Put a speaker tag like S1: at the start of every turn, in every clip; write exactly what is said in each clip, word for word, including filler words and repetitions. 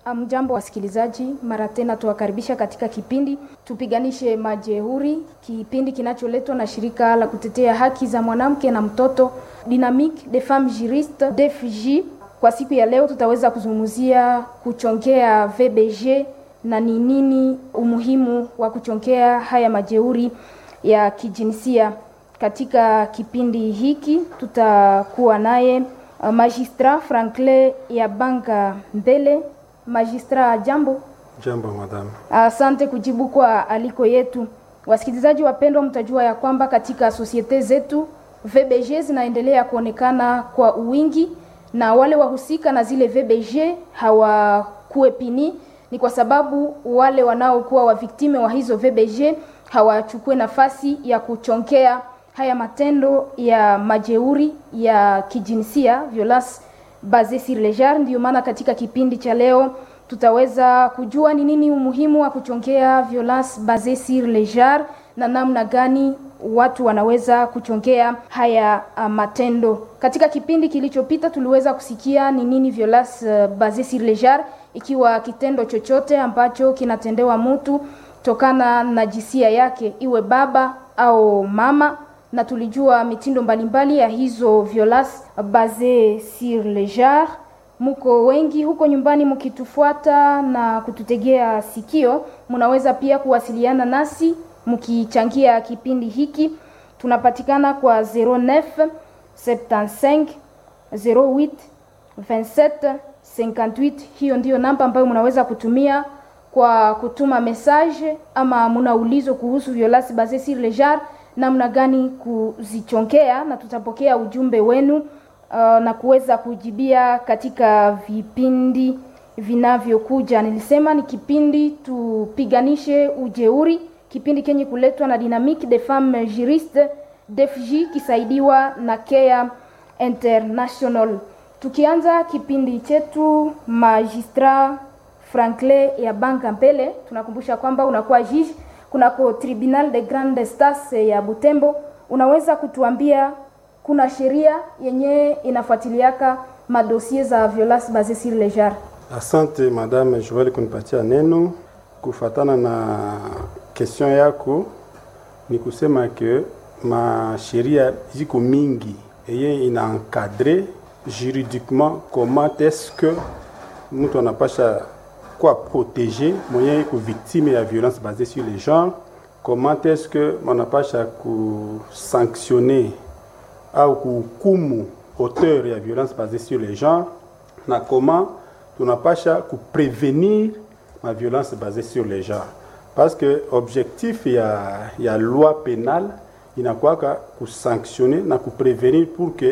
S1: Amjambo wasikilizaji, mara tena tuwakaribisha katika kipindi Tupiganishe Majeuri, kipindi kinacholetwa na shirika la kutetea haki za mwanamke na mtoto Dynamique des Femmes Juristes D F J. Kwa siku ya leo tutaweza kuzungumzia kuchongea V B G na ni nini umuhimu wa kuchongea haya majeuri ya kijinsia. Katika kipindi hiki tutakuwa naye uh, Magistrat Franklin Yabanga Mbele. Magistrat, jambo.
S2: Jambo madam.
S1: Asante kujibu kwa aliko yetu. Wasikilizaji wapendwa, mtajua ya kwamba katika societe zetu V B G zinaendelea kuonekana kwa wingi, na wale wahusika na zile V B G hawakuwe pini. Ni kwa sababu wale wanaokuwa wa viktime wa hizo V B G hawachukue nafasi ya kuchonkea haya matendo ya majeuri ya kijinsia, violence basée sur le genre. Ndio maana katika kipindi cha leo tutaweza kujua ni nini umuhimu wa kuchonkea violence basée sur le genre na namna gani watu wanaweza kuchonkea haya uh, matendo. Katika kipindi kilichopita tuliweza kusikia ni nini violence uh, basée sur le genre, ikiwa kitendo chochote ambacho kinatendewa mtu tokana na jinsia yake, iwe baba au mama, na tulijua mitindo mbalimbali ya hizo violence basée sur le genre. Muko wengi huko nyumbani mkitufuata na kututegea sikio, mnaweza pia kuwasiliana nasi mkichangia kipindi hiki. Tunapatikana kwa zero neuf soixante-quinze zero huit vingt-sept cinquante-huit. Hiyo ndiyo namba ambayo mnaweza kutumia kwa kutuma message ama muna ulizo kuhusu violence basée sur le genre, namna gani kuzichonkea, na tutapokea ujumbe wenu uh, na kuweza kujibia katika vipindi vinavyokuja. Nilisema ni kipindi Tupiganishe Ujeuri, kipindi kenye kuletwa na Dynamique des Femmes Juristes D F J kisaidiwa na Care International. Tukianza kipindi chetu, Magistrat Franklin Yabanga Mbele, tunakumbusha kwamba unakuwa juge kunako Tribunal de Grande Instance ya Butembo. Unaweza kutuambia kuna sheria yenye inafuatiliaka madossier za violence basée sur le genre?
S2: Asante madame Joël kunipatia neno. Kufatana na question yako ni kusema ke ma sheria ziko mingi eye ina encadrer juridiquement comment est-ce que mtu anapasha quoi protéger moyen ku victime ya violence basée sur le genre, comment est-ce que manapasha ku sanctionner au kuhukumu auteur ya violence basée sur le genre, na comment tunapasha ku prévenir ma violence basée sur le genre. Parce que objectif ya ya loi pénale inakuwa ku sanctionner na ku prévenir pour que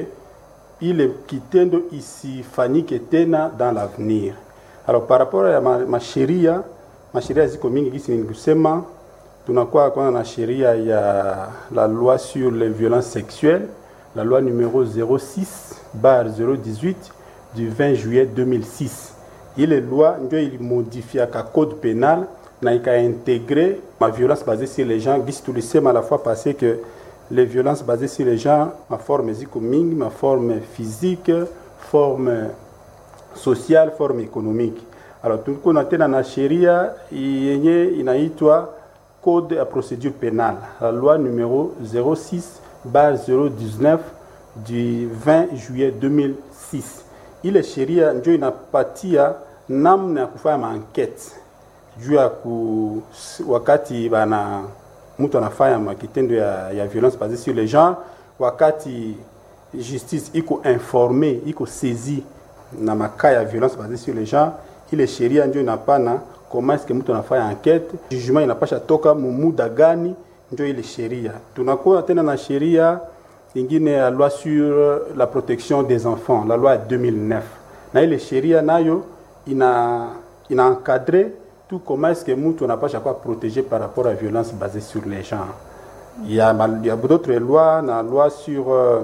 S2: ile kitendo isifanyike tena dans l'avenir. Alors par rapport à ma, ma sheria, ma sheria ziko mingi gisi nikusema, tunakuwa kwa na sheria ya la loi sur les violences sexuelles, la loi numéro zéro six barre zéro dix-huit du vingt juillet deux mille six. Ile loi ndio ilimodifia ka code pénal na ika intégrer ma violence basée sur les gens. Gisi tulisema la fois passée que les violences basées sur les gens, ma forme ziko mingi, ma forme physique, forme sociale, forme économique. Alors tuko na tena na sheria yenye inaitwa code ya procédure pénale, la loi numéro zéro six barre zéro dix-neuf du vingt juillet deux mille six. Ile sheria ndio inapatia namna ya kufanya enquête juu ya ku wakati bana mtu anafanya makitendo ya, ya violence basée sur les gens, wakati justice iko informé, iko saisi na makaa ya violence basée sur les gens, ile sheria ndio inapana comment est-ce que mtu anafanya enquête, jugement inapasha toka muda gani, ndio ile sheria. Tunakuwa tena na sheria ingine ya loi sur la protection des enfants, la loi deux mille neuf. Na ile sheria nayo ina ina encadrer tout comment est-ce que mtu anapasha kwa protéger par rapport à violence basée sur les gens. Il y a il y a d'autres lois, la loi sur euh,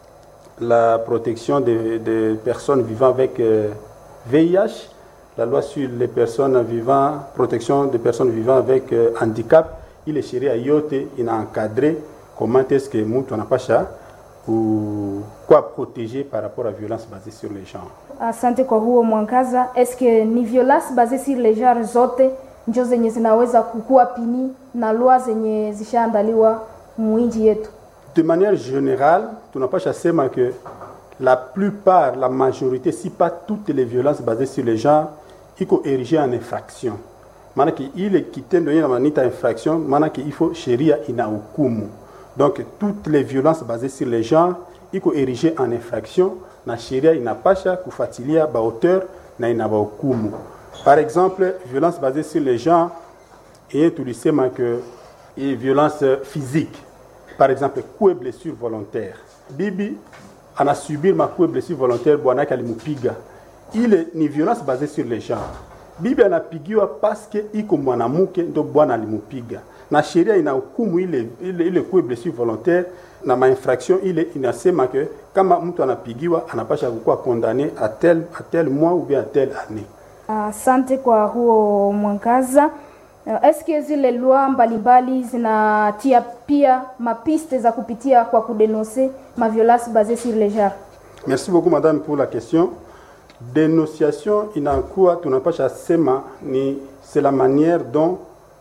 S2: la protection des de personnes vivant avec euh, V I H, la loi sur les personnes vivant, protection des personnes vivant avec euh, handicap. Il est chéri à yote, il a encadré comment est-ce que mtu anapasha ou quoi protéger par rapport à la violence basée sur les gens.
S1: Asante kwa huo mwangaza. Eske ni violence basée sur le genre zote njo zenye zinaweza kukua pini na loi zenye zishaandaliwa mwinji yetu?
S2: De manière générale, tunapasha sema que la plupart, la majorité, si pas toutes les violences basées sur le genre, iko érigé en infraction. Maana ki ile kitendo yenye manita infraction, maana ki ifo sheria ina hukumu. Donc toutes les violences basées sur le genre iko érigé en infraction na sheria inapasha kufuatilia ba auteur na ina ba hukumu. Par exemple, violence basée sur le genre et tulisema que et violence physique. Par exemple, coup et blessure volontaire. Bibi ana subir ma coup et blessure volontaire bwanake alimupiga. Ile ni violence basée sur le genre. Bibi anapigiwa parce que iko mwanamke ndo bwana alimupiga. Na sheria ina hukumu ile ile, ile coup et blessure volontaire na ma infraction ile inasema que kama mtu anapigiwa anapasha kuwa condamné à tel à tel mois ou bien à telle année.
S1: Asante uh, kwa huo mwangaza. Uh, eske zile loi mbalimbali zinatia pia mapiste za kupitia kwa kudenoncer ma violence basée sur le genre?
S2: Merci beaucoup madame pour la question. Dénonciation inakuwa tunapasha sema ni c'est la manière dont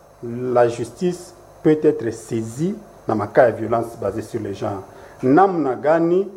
S2: la justice peut être saisie na makaa ya violence basée sur le genre. Namna gani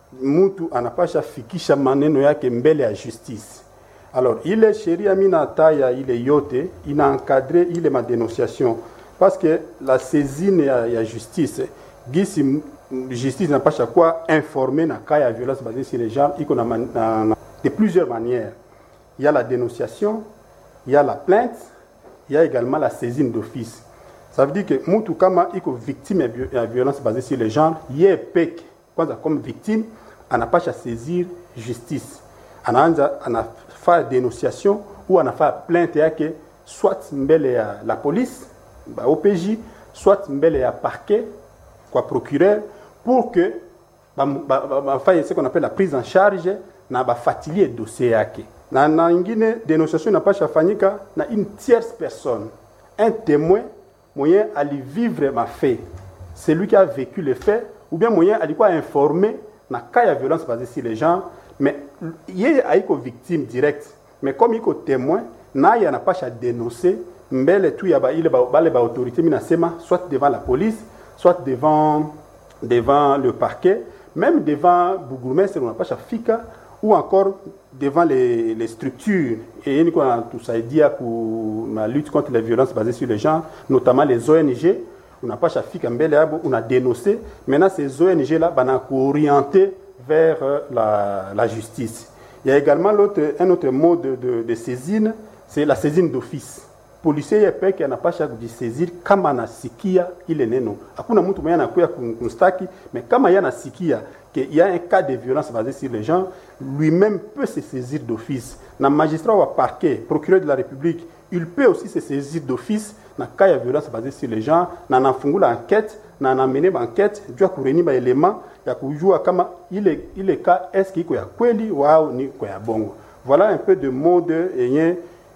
S2: mtu anapasha fikisha maneno yake mbele ya justice. Alors, ile sheria mina taya ile yote ina encadrer ile ma dénonciation parce que la saisine ya, ya justice gisi justice n'a pas chaque fois informer na cas ya violence basée sur les gens iko na, na, na de plusieurs manières. Il y a la dénonciation, il y a la plainte, il y a également la saisine d'office. Ça veut dire que mtu kama iko victime ya violence basée sur les gens, yeye peke kwanza comme victime anapasha saisir justice. Anaanza anafanya dénonciation ou anafanya plainte yake soit mbele ya la police, ba O P J, soit mbele ya parquet kwa procureur pour que ba, ba, ba, ba faye ce qu'on appelle la prise en charge na bafatilie dossier yake. Na na ingine dénonciation inapasha fanyika na une tierce personne, un témoin moyen ali vivre ma fait, celui qui a vécu le fait ou bien moyen alikuwa informé na cas ya violence basée sur les gens, mais yeye haiko victime direct, mais comme iko témoin naye anapasha dénoncer mbele tu ya ba ile ba bale ba autorité minasema soit devant la police, soit devant devant le parquet, même devant bourgmestre unapasha fika ou encore devant les, les structures et niko na tusaidia ku ma lutte contre les violences basées sur les gens, notamment les O N G. Unapasha fika mbele yabo una dénoncer. Maintenant ces O N G là bana orienter vers la, la justice. Il y a également l'autre, un autre mode de, de, de saisine, c'est la saisine d'office. Policier yepe qui anapasha kujisaisir kama anasikia ile neno. Hakuna mtu mwenye anakuya kunstaki, mais kama yana sikia qu'il y a un cas de violence basée sur les gens, lui-même peut se saisir d'office. Na magistrat ou parquet, procureur de la République, il peut aussi se saisir d'office na cas de violence basée sur les gens, na nafungula enquête, na namene enquête, jua kureni ba élément ya kujua kama ile ile cas est-ce qu'il y a kweli ou ni kwa bongo. Voilà un peu de mode et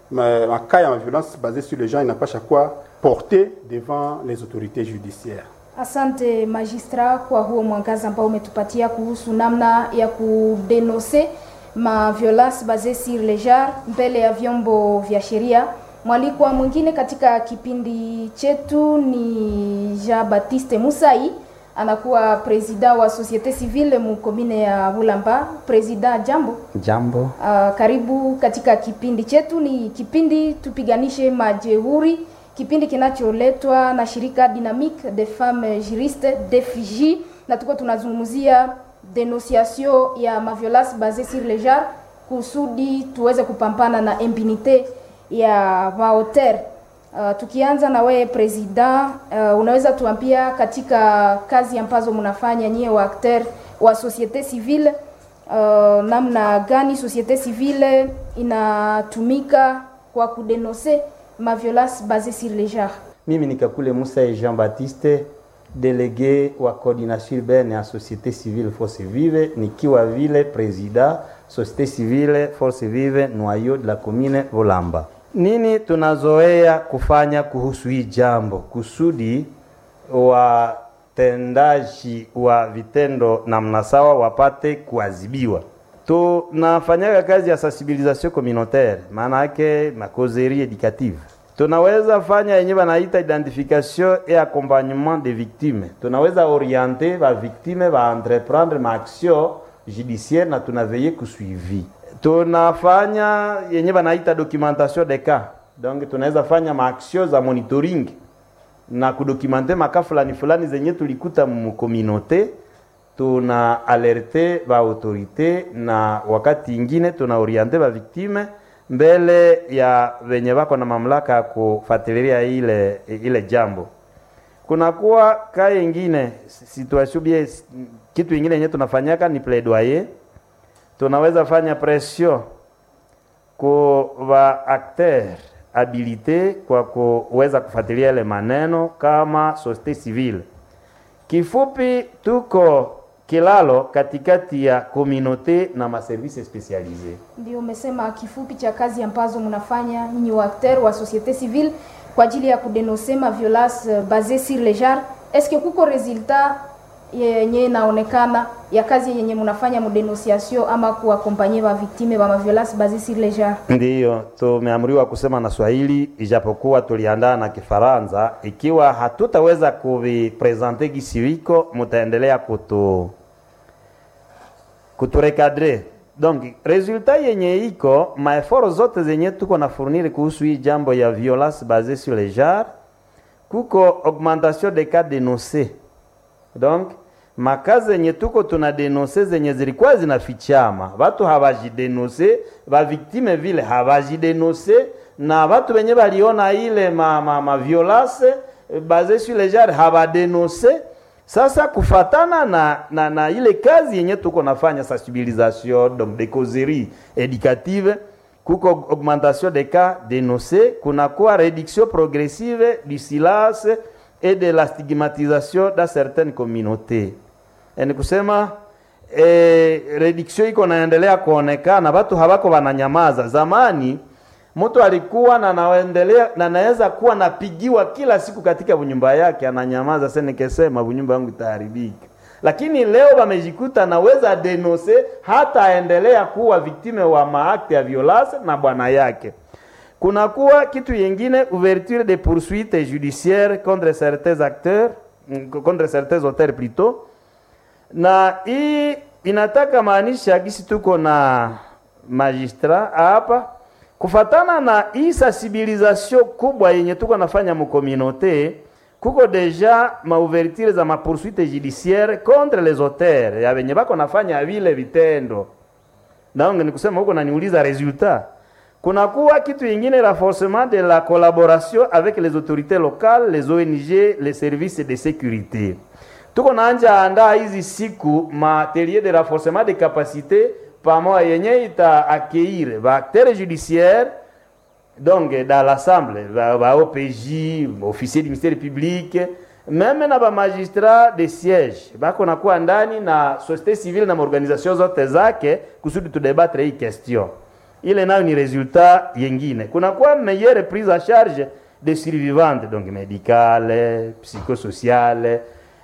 S2: ma cas de violence basée sur les gens, il n'a pas chaque fois porté devant les autorités judiciaires.
S1: Asante magistrat kwa huo mwangaza ambao umetupatia kuhusu namna ya kudenoncer ma violence basée sur les genre mbele ya vyombo vya sheria. Mwalikwa mwingine katika kipindi chetu ni Jean Baptiste Musai, anakuwa president wa société civile mu commune ya Bulamba. President, jambo.
S3: Jambo.
S1: Uh, karibu katika kipindi chetu. Ni kipindi tupiganishe majeuri, kipindi kinacholetwa na shirika Dynamique des Femmes Juristes D F J, na tuko tunazungumzia dénonciation ya ma violence basée sur le genre kusudi tuweze kupambana na impunité ya maoter. Uh, tukianza na wewe president, uh, unaweza tuambia katika kazi ambazo mnafanya nyie wa acteur wa société civile, uh, namna gani société civile inatumika kwa kudenoncer ma violence basée sur le genre?
S3: Mimi nikakule Musa Jean Baptiste, délégué wa coordination urbaine ya société civile Force Vive, nikiwa vile president société civile Force Vive noyau de la commune Volamba. Nini tunazoea kufanya kuhusu hii jambo kusudi watendaji wa vitendo namna sawa wapate kuadhibiwa? tunafanya kazi ya sensibilisation communautaire, maana yake makoserie éducative. Tunaweza fanya yenye wanaita identification et accompagnement des victimes. Tunaweza orienter ba victime ba entreprendre ma action judiciaire na tunaveiller kusuivi. Tunafanya yenye wanaita documentation des cas. Donc tunaweza fanya ma action za monitoring na kudokimante maka fulani fulani zenye tulikuta mu communauté. Tuna alerte ba autorité na wakati ingine tuna orienter ba victime mbele ya wenye wako na mamlaka ya kufuatilia ile ile jambo. Kuna kuwa kaya ingine situation bie kitu ingine yenye tunafanyaka ni plaidoyer. Tunaweza fanya pression kwa acteur habilité kwa kuweza kufuatilia ile maneno kama société civile. Kifupi tuko kilalo katikati ya communauté na maservice spécialisé.
S1: Ndio umesema kifupi cha kazi ambazo mnafanya nyinyi wa acteur wa société civile kwa ajili ya kudenoncer ma violence basée sur le genre. Est-ce que kuko resultat yenye inaonekana ya kazi yenye mnafanya mu dénonciation ama kuaccompagner ba victime ba ma violence basée sur le genre?
S3: Ndio tumeamriwa kusema na Swahili ijapokuwa tuliandaa na Kifaransa. Ikiwa hatutaweza kuvipresenter kisiwiko, mtaendelea kutu kuturekadre. Donc resultat yenye iko maeforo zote zenye tuko na fournir kuhusu hii jambo ya violence basée sur le genre, kuko augmentation des cas dénoncés. Donc makazi yenye tuko tuna denoncer zenye zilikuwa zinafichama, watu hawajidenoncer, ba victime vile hawajidenoncer, na watu wenye waliona ile ma, ma, ma violence basée sur le genre hawadenoncer. Sasa kufatana na, na, na ile kazi yenye tuko nafanya sensibilisation, donc des causeries éducatives, kuko augmentation des cas dénoncés, kuna kwa réduction progressive du silence et de la stigmatisation dans certaines communautés. Ni kusema eh, reduction iko naendelea kuonekana, watu hawako wananyamaza. Zamani mtu alikuwa na naendelea na naweza kuwa napigiwa kila siku katika nyumba yake, ananyamaza, sasa nikisema nyumba yangu itaharibika. Lakini leo wamejikuta naweza denoncer hata aendelea kuwa victime wa maakti ya violence na bwana yake. Kuna kuwa kitu yengine, ouverture de poursuites judiciaires contre certains acteurs, contre certains auteurs plutôt. Na hii inataka maanisha gisi tuko na magistrat hapa kufatana na hii sensibilisation kubwa yenye tuko nafanya mu communauté. Kuko deja ma ouverture za ma poursuites judiciaires contre les auteurs ya wenye bako nafanya vile vitendo. Donc ni kusema huko naniuliza resultat. Kuna kuwa kitu ingine, renforcement de la collaboration avec les autorités locales, les O N G, les services de sécurité. Tuko naanja anda hizi siku matelier de renforcement de capacité pamoja yenye ita accueillir ba acteurs judiciaires, donc dans l'assemblée, ba, ba O P J, officier du ministère public, même na ba magistrat de siège. Bako nakuwa ndani na société civile na organisation zote zake kusudi tu débattre hii question. Ile nayo ni resultat yengine. Kuna kwa meilleure prise en charge des survivantes, donc médicale, psychosociale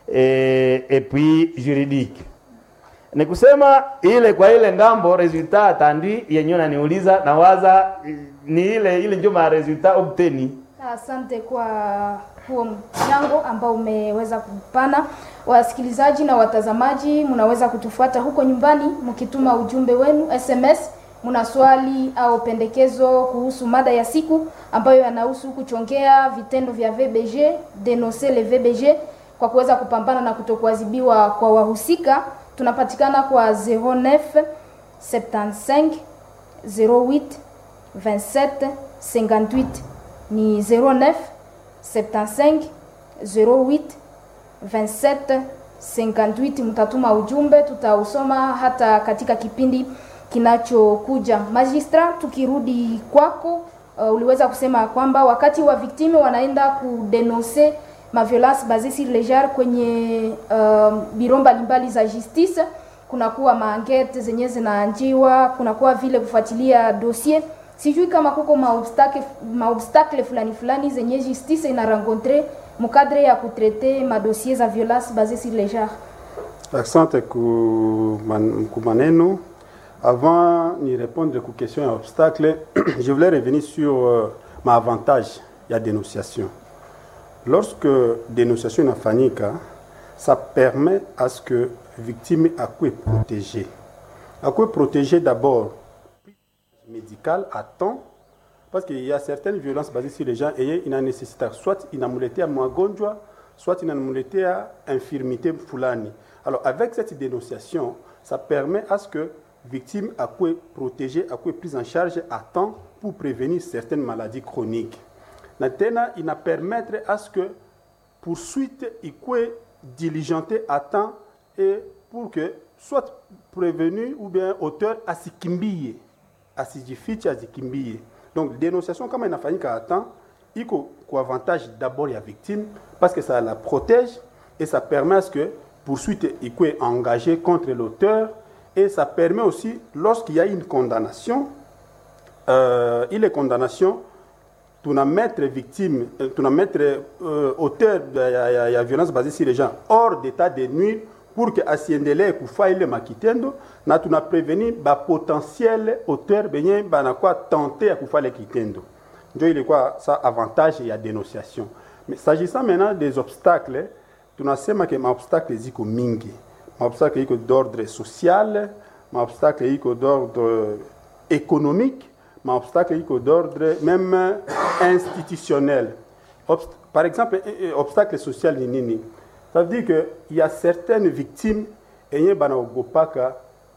S3: et, et puis juridique. Ni kusema ile kwa ile ngambo resultat tandi yenyewe naniuliza na waza ni ile ile ndio ma resultat obteni.
S1: Asante kwa huo mchango ambao umeweza kupana. Wasikilizaji na watazamaji, mnaweza kutufuata huko nyumbani mkituma ujumbe wenu S M S. Muna swali au pendekezo kuhusu mada ya siku ambayo yanahusu kuchongea vitendo vya V B G, dénoncer le V B G kwa kuweza kupambana na kutokuadhibiwa kwa wahusika. Tunapatikana kwa zero neuf soixante-quinze zero huit vingt-sept cinquante-huit, ni zero neuf soixante-quinze zero huit vingt-sept cinquante-huit. Mtatuma ujumbe, tutausoma hata katika kipindi kinachokuja. Magistrat, tukirudi kwako, uh, uliweza kusema kwamba wakati wa victime wanaenda kudenoncer ma violence basée sur le genre kwenye uh, biro mbalimbali za justice, kuna kuwa maangete zenye zinaanjiwa, kuna kuwa vile kufuatilia dossier. Sijui kama kuko maobstacle maobstacle fulani fulani zenye justice ina rencontrer mu cadre ya kutraiter ma dossiers za violence basée sur le genre.
S2: Asante ku, man, ku maneno. Avant de répondre aux questions et obstacles, je voulais revenir sur euh, mon avantage, il y a dénonciation. Lorsque dénonciation est fanica, ça permet à ce que la victime soit protégée. Elle soit protégée d'abord médicale à temps, parce qu'il y a certaines violences basées sur les gens et il y a une nécessité, soit il y a une magonjwa, soit il y a une infirmité fulani. Alors avec cette dénonciation, ça permet à ce que la victime soit protégée, soit prise en charge à temps pour prévenir certaines maladies chroniques. Maintenant, il va permettre à ce que poursuite soit diligentée à temps et pour que soit prévenu ou bien auteur à ce qu'il à ce qu'il Donc, dénonciation, comme il a fallu qu'à temps, il y a un avantage d'abord il y a victime parce que ça la protège et ça permet à ce que poursuite soit engagée contre l'auteur et ça permet aussi, lorsqu'il y a une condamnation, euh, il est condamnation, tu n'as mettre victime, tu n'as mettre euh, auteur de la violence basée sur les gens hors d'état de nuire pour que asiendele kufaile makitendo na tuna prévenir ba potentiel auteur benye bana kwa tenter à kufale kitendo. Ndio ile kwa ça avantage ya dénonciation. Mais s'agissant maintenant des obstacles, tunasema que ma obstacle ziko mingi. Ma obstacle iko d'ordre social, ma obstacle iko d'ordre économique, ma obstacle iko d'ordre même institutionnel. Obst- par exemple, obstacle social ni nini? Ça veut dire qu'il y a certaines victimes et il bana ogopaka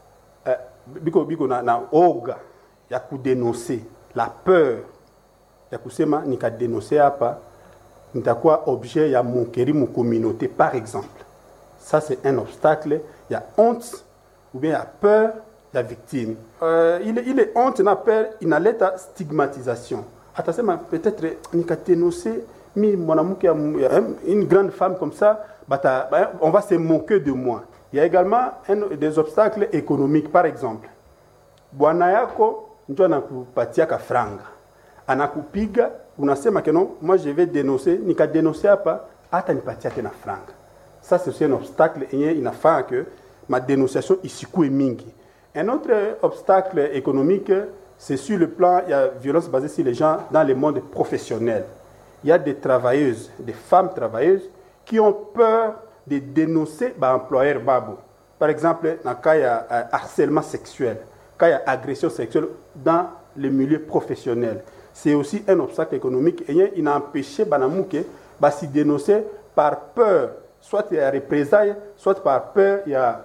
S2: biko biko na na oga ya kudenoncer la peur ya kusema nika dénoncer hapa nitakuwa objet ya monkeri mu communauté par exemple. Ça c'est un obstacle, il y a honte ou bien il y a peur la victime. Euh, il, est, il est honte, il a peur, il a l'état stigmatisation. Attention, peut-être nika dénoncer mi mwanamke une grande femme comme ça, bata, on va se moquer de moi. Il y a également un, des obstacles économiques, par exemple. Bwana yako ndio anakupatia ka franga. Anakupiga, unasema que non, moi je vais dénoncer, nika dénoncer hapa hata nipatia tena franga. Ça c'est aussi un obstacle et il a fait que ma dénonciation isikue mingi. Un autre obstacle économique, c'est sur le plan, il y a violence basée sur les gens dans le monde professionnel. Il y a des travailleuses, des femmes travailleuses qui ont peur de dénoncer l'employeur babo. Par exemple, dans le cas, il y a harcèlement sexuel, quand il y a agression sexuelle dans le milieu professionnel. C'est aussi un obstacle économique et il a empêché Banamouke de se dénoncer par peur, soit il y a représailles, soit par peur, il y a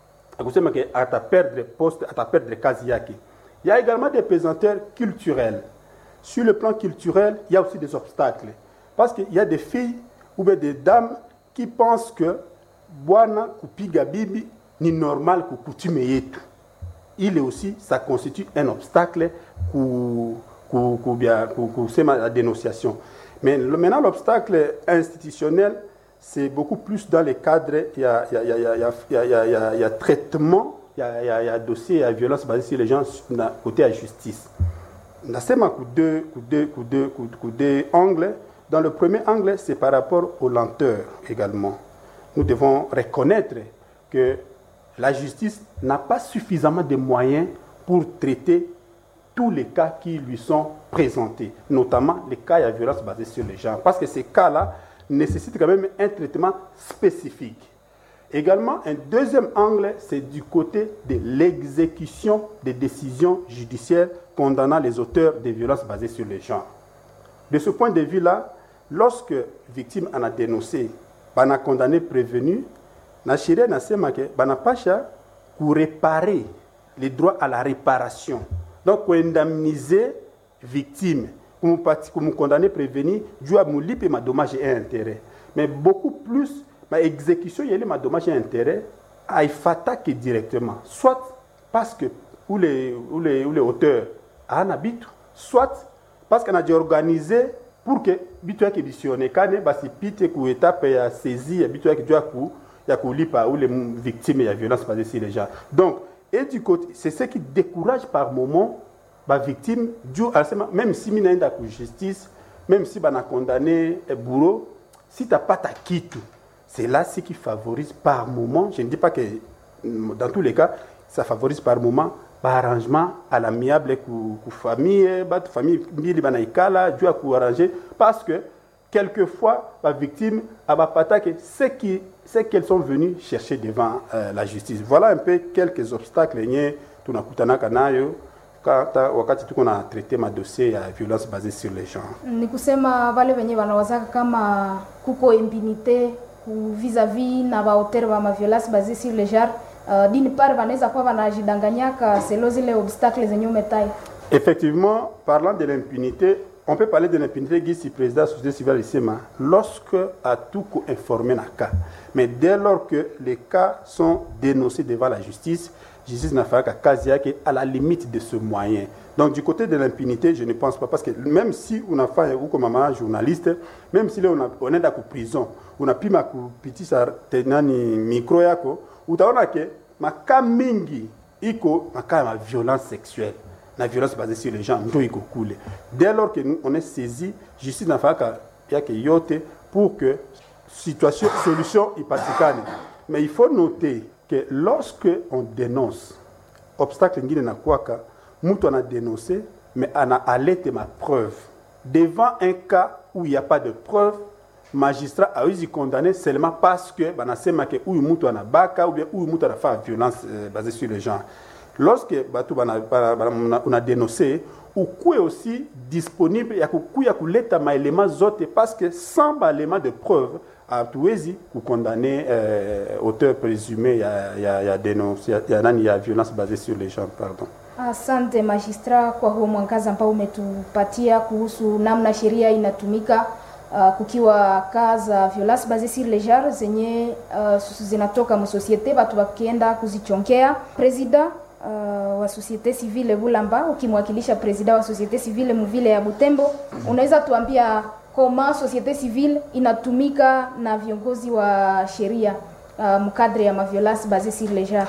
S2: à ta perdre poste, à ta perdre casiaki. Il y a également des pesanteurs culturels. Sur le plan culturel, il y a aussi des obstacles. Parce qu'il y a des filles ou bien des dames qui pensent que Bwana Kupiga Bibi ni normal que coutume yetu. Il est aussi, ça constitue un obstacle pour la dénonciation. Mais maintenant, l'obstacle institutionnel, c'est beaucoup plus dans les cadres, il y a, il y a, il y a, il y a, il y a, il y a, il y a, il y a traitement, il y a, il y a, il y a dossier, il y a violence basée sur les gens côté à justice. Dans ces deux, deux, deux, deux angles, dans le premier angle, c'est par rapport aux lenteurs également. Nous devons reconnaître que la justice n'a pas suffisamment de moyens pour traiter tous les cas qui lui sont présentés, notamment les cas de violence basée sur les gens, parce que ces cas-là nécessitent quand même un traitement spécifique. Également, un deuxième angle, c'est du côté de l'exécution des décisions judiciaires condamnant les auteurs de violences basées sur les genres. De ce point de vue-là, lorsque la victime en a dénoncé, on a condamné prévenu, la chérie n'a pas pour réparer les droits à la réparation. Donc, pour indemniser la victime, comme condamné prévenu, Dieu a mouli et ma dommage et intérêt. Mais beaucoup plus, ma exécution, il y a ma dommage et intérêt, à attaquer directement. Soit parce que ou les, ou les, ou les auteurs ont un habit, soit parce qu'on a dû organiser pour que bitoya ki bisionné kane basi pite ku étape ya saisie ya bitoya ki doit ku ya ku lipa ou les victimes ya violence basée sur les gens. Donc et du côté c'est ce qui décourage par moment ba victime du même si mina enda ku justice, même si bana condamné et bourreau, si t'as pas ta quitte, c'est là ce qui favorise par moment, je ne dis pas que dans tous les cas ça favorise par moment ba arrangement à l'amiable ku, ku famille bat famille mbili banaikala juu ya kuarranger parce que quelquefois la victime abapata que ce qui c'est qu'elles sont venues chercher devant euh, la justice. Voilà un peu quelques obstacles yenye tunakutanaka nayo wakati tuko na traiter ma dossier ya violence basée sur les genres.
S1: Ni kusema wale wenye wanawazaka kama kuko impunité vis-à-vis na baauteur ba ma violence basée sur les genres, uh, d'une part wanaweza kuwa wanajidanganyaka selo zile obstacles zenye umetaja.
S2: Effectivement, parlant de l'impunité, on peut parler de l'impunité qui si président de la société civile ici, lorsque à tout informé na cas. Mais dès lors que les cas sont dénoncés devant la justice, justice n'a fait qu'à Kazia qui est à la limite de ce moyen. Donc du côté de l'impunité, je ne pense pas, parce que même si on a fait, ou comme maman journaliste, même si là on, a, on est dans la prison, on a pu ma petit sa tenani micro yako, ou taona que ma cas mingi iko ma cas ma violence sexuelle. La violence basée sur les gens, dès lors que nous on est saisi, justice n'a fait qu'à yote pour que situation, solution ipatikane. Mais il faut noter que lorsque on dénonce, obstacle ngine na kwaka, mtu a dénoncé, mais on a alerté ma preuve. Devant un cas où il n'y a pas de preuve, magistrat a eu condamné seulement parce que banasema que ou mtu ana baka ou bien ou mtu a fait violence euh, basée sur les gens. Lorsque on a dénoncé, ou quoi aussi disponible, il y a kuya kuleta ma éléments zote parce que sans ma élément de preuve, à tuwezi ku condamner euh, auteur présumé, il y a il y a il y a dénoncé, il y a nani ya violence basée sur les gens, pardon.
S1: Asante magistrat kwa huo mwangaza ambao umetupatia kuhusu namna sheria inatumika uh, kukiwa kaza violence basée sur les genres zenye uh, zinatoka mu societe batu bakienda kuzichongea. President Uh, wa societe civile Bulamba, ukimwakilisha president wa societe civile mvile ya Butembo, unaweza tuambia kama societe civile inatumika na viongozi wa sheria uh, mkadre ya maviolence basée sur les genres?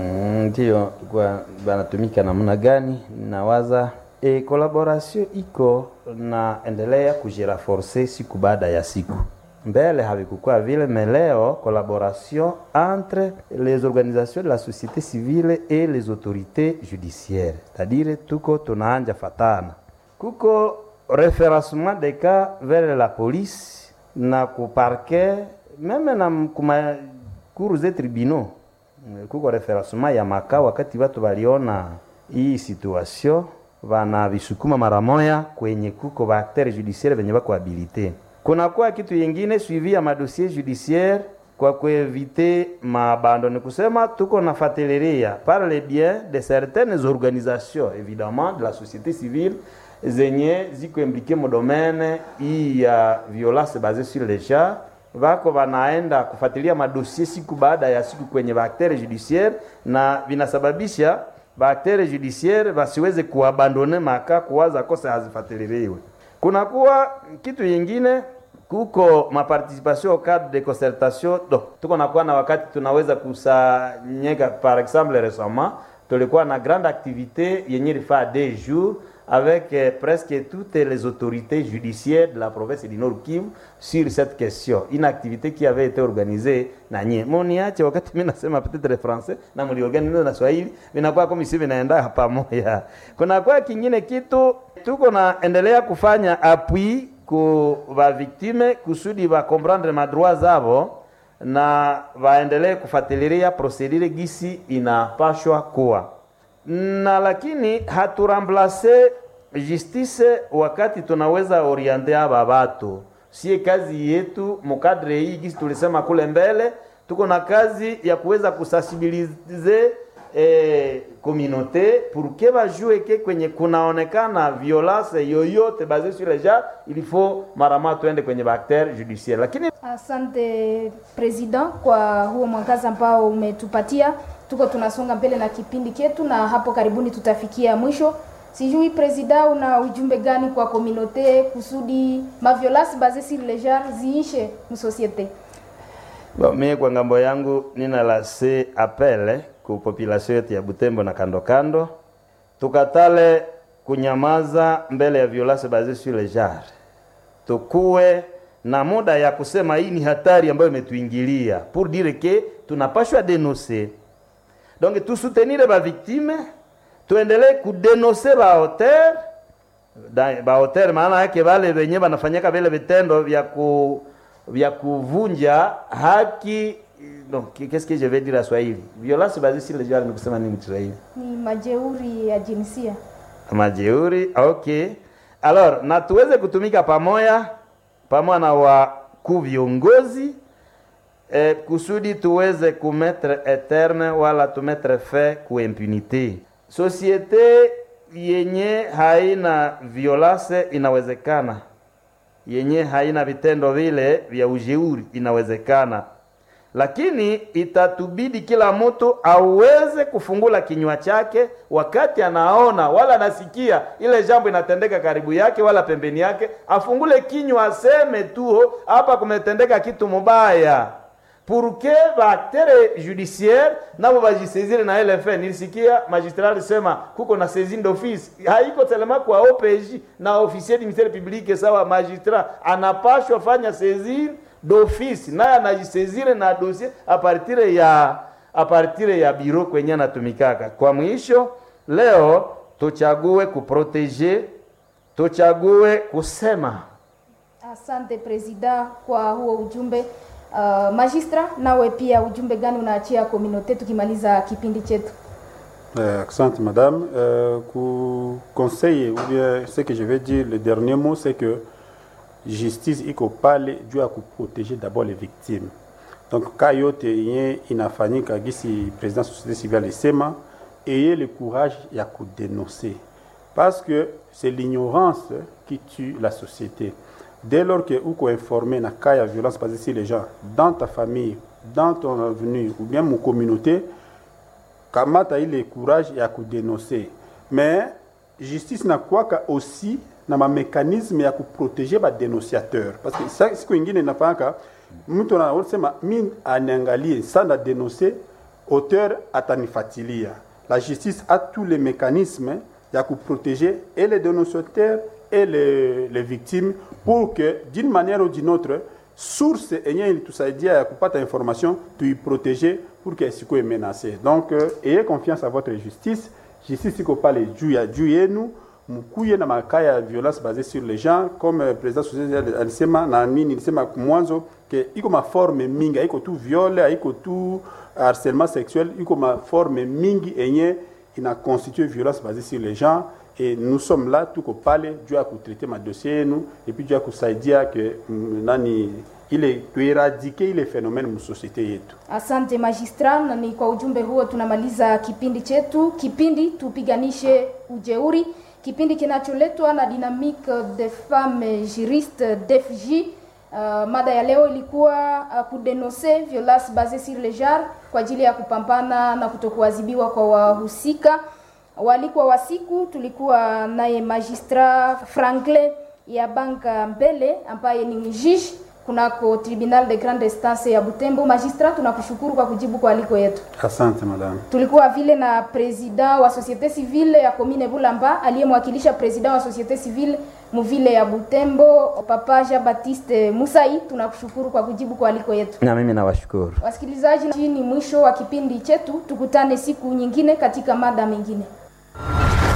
S3: Ndio, mm, kwa banatumika namna gani? Nawaza e collaboration iko na endelea kujiraforcer siku baada ya siku. Mbele havikuwa vile, mais leo collaboration entre les organisations de la société civile et les autorités judiciaires, c'est-à-dire tuko tunaanja fatana, kuko référencement des cas vers la police na ku parquet, même na kuma cours de tribunaux, kuko référencement ya maka. Wakati watu waliona hii situation wana visukuma mara moja kwenye kuko ba acteurs judiciaires venye bako habilité. Kuna kwa kitu yengine suivi ya madossier judiciaire kwa kuevite mabandoni, kusema tuko nafuatilia par le bien de certaines organisations évidemment de la société civile zenye ziko impliqué mu domaine ya violence basée sur les genres, wako wanaenda kufuatilia madossier siku baada ya siku kwenye acteurs judiciaire, na vinasababisha acteurs judiciaire basiweze kuabandone maka kuwaza kosa hazifuatiliwe. Kuna kuwa kitu yingine kuko ma participation au cadre de concertation. Donc tuko nakuwa na wakati tunaweza kusanyeka, par exemple récemment tulikuwa na grande activité yenye ilifaa deux jours avec eh, presque toutes les autorités judiciaires de la province du Nord Kivu sur cette question, une activité qui avait été organisée na nye moniache. Wakati mimi nasema peut-être le français na mli organize na Swahili vinakuwa kama hivi vinaenda pamoja. Kuna kwa kingine kitu tuko na endelea kufanya appui ku va victime kusudi va comprendre ma droits zao na vaendelee kufuatilia procedure gisi inapashwa kuwa na, lakini haturamplace justice wakati tunaweza orienter aba watu. Sie kazi yetu mukadre hii gisi tulisema kule mbele, tuko na kazi ya kuweza kusensibiliser eh communauté pour que bajue ke kwenye kunaonekana violence yoyote basée sur les genres, il faut marama tuende kwenye acteur judiciaire. Lakini
S1: asante president kwa huo mwangaza ambao umetupatia. Tuko tunasonga mbele na kipindi chetu na hapo karibuni tutafikia mwisho. Sijui president una ujumbe gani kwa communauté kusudi ma violence basée sur les genres ziishe mu société?
S3: Bon, mimi kwa ngambo yangu nina lase appel ku population yetu ya Butembo na kando kando, tukatale kunyamaza mbele ya violence basée sur les genres. Tukue na muda ya kusema hii ni hatari ambayo imetuingilia, pour dire que tunapashwa dénoncer. Donc tout soutenir ba victime tuendelee kudenonse ba auteur ba auteur, maana yake wale wenye wanafanyaka vile vitendo vya ku vya kuvunja haki. Donc qu'est-ce que je vais dire à Swahili? Violence basée sur le genre, ni kusema nini Kiswahili?
S1: Ni majeuri ya jinsia.
S3: Majeuri, okay. Alors, na tuweze kutumika pamoja pamoja na wakuu viongozi eh, kusudi tuweze kumettre eterne wala tumettre fin ku impunité. Societe yenye haina violence inawezekana, yenye haina vitendo vile vya ujeuri inawezekana, lakini itatubidi kila mtu aweze kufungula kinywa chake wakati anaona wala anasikia ile jambo inatendeka karibu yake wala pembeni yake, afungule kinywa aseme tu hapa kumetendeka kitu mubaya, pour que baktere judiciaire nabo bajisezire na L F N. Nilisikia magistrat sema kuko na saisine d'office, haiko telema kwa O P J na officier du ministère public. Sawa, magistrat anapashwa fanya saisine d'office naye anajisezire na dossier a partir ya a partir ya bureau kwenye anatumikaka. Kwa mwisho, leo tuchague kuproteger, tuchague kusema.
S1: Asante Presida kwa huo ujumbe. Uh, magistra, nawe pia ujumbe gani unaachia communauté tukimaliza kipindi chetu?
S2: Euh, Asante madame. Euh, ku conseil ou bien ce que je vais dire, le dernier mot, c'est que justice iko pale juu ya kuproteger d'abord les victimes. Donc ka yote yenye inafanyika gisi président société civile alisema, ayez le courage ya kudénoncer, parce que c'est l'ignorance qui tue la société. Dès lors que uko informé na cas ya violence basée sur les gens dans ta famille, dans ton avenue ou bien mon communauté, kamata ile courage ya kudénoncer. Mais justice na kwaka aussi na ma mécanisme ya kuproteger ba dénonciateur, parce que ça siku ingine nafaka mtu anasema mimi aniangalie sana dénoncer, auteur atanifatilia. La justice a tous les mécanismes ya kuproteger et les dénonciateurs et les, les victimes, pour que d'une manière ou d'une autre source yenye tusaidia ya kupata information tu protéger pour que siko est menacé. Donc euh, ayez confiance à votre justice. Justice iko pale juu ya juu yenu, mkuye na makaya violence basée sur les gens, comme euh, président société alisema na mimi nilisema mwanzo que iko ma forme mingi, iko tu viol, iko tu harcèlement sexuel, iko ma forme mingi yenye ina constitue violence basée sur les gens. Et nous sommes là tout ko pale juu ya kutraiter ma dossier nous, et puis juu ya kusaidia que nani ile tueradike ile phénomène mu société yetu.
S1: Asante magistrat, na ni kwa ujumbe huo tunamaliza kipindi chetu, kipindi tupiganishe ujeuri, kipindi kinacholetwa na Dynamique des Femmes Juristes D F J. Uh, mada ya leo ilikuwa uh, kudenoncer violence basée sur le genre kwa ajili ya kupambana na kutokuadhibiwa kwa wahusika. Walikuwa wasiku tulikuwa naye magistrat Franklin ya Banka Mbele ambaye ni juge kunako tribunal de grande instance ya Butembo. Magistrat, tunakushukuru kwa kujibu kwa aliko yetu.
S2: Asante madame.
S1: Tulikuwa vile na president wa société civile ya commune Bulamba aliyemwakilisha president wa société civile muvile ya Butembo, Papa Jean Baptiste Musai. Tunakushukuru kwa kujibu kwa aliko yetu.
S3: Na mimi nawashukuru.
S1: Wasikilizaji, ni mwisho wa kipindi chetu. Tukutane siku nyingine katika mada mengine.